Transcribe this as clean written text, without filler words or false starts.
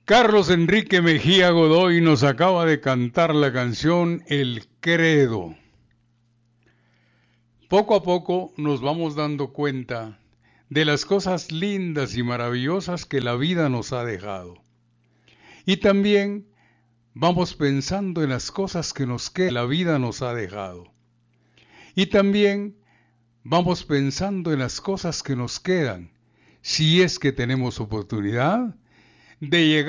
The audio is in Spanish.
Carlos Enrique Mejía Godoy nos acaba de cantar la canción El Credo. Poco a poco nos vamos dando cuenta de las cosas lindas y maravillosas que la vida nos ha dejado. Y también vamos pensando en las cosas que la vida nos ha dejado. Y también vamos pensando en las cosas que nos quedan, si es que tenemos oportunidad de llegar